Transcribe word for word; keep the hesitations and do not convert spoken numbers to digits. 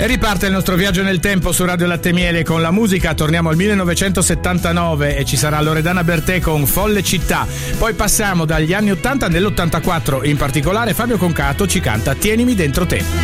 E riparte il nostro viaggio nel tempo su Radio Latte e Miele con la musica. Torniamo al millenovecentosettantanove e ci sarà Loredana Bertè con Folle città. Poi passiamo dagli anni ottanta, nell'ottantaquattro in particolare Fabio Concato ci canta Tienimi dentro te.